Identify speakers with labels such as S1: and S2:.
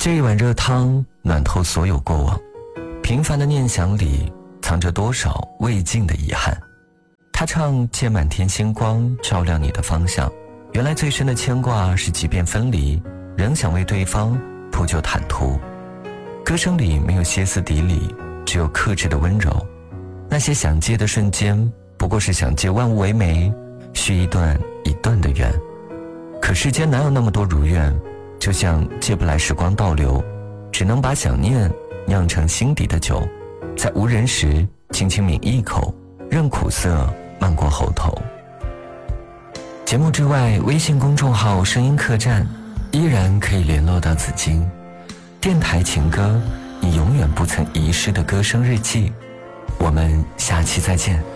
S1: 这一碗热汤暖透所有过往，平凡的念想里藏着多少未尽的遗憾。他唱借满天星光照亮你的方向，原来最深的牵挂是即便分离仍想为对方铺就坦途。歌声里没有歇斯底里，只有克制的温柔。那些想接的瞬间不过是想借万物为媒，续一段一段的缘。可世间哪有那么多如愿，就像借不来时光倒流，只能把想念酿成心底的酒，在无人时轻轻抿一口，任苦涩漫过喉头。节目之外，微信公众号声音客栈依然可以联络到紫金。电台情歌，你永远不曾遗失的歌声日记。我们下期再见。